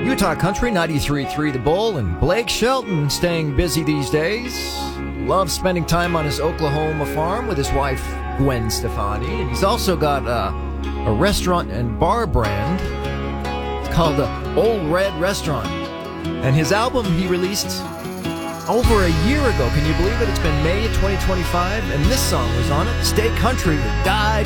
Utah Country 93.3 The Bull, and Blake Shelton staying busy these days. Loves spending time on his Oklahoma farm with his wife, Gwen Stefani. And he's also got a restaurant and bar brand. It's called the Old Red Restaurant. And his album he released over a year ago. Can you believe it? It's been May of 2025, and this song was on it, Stay Country with Die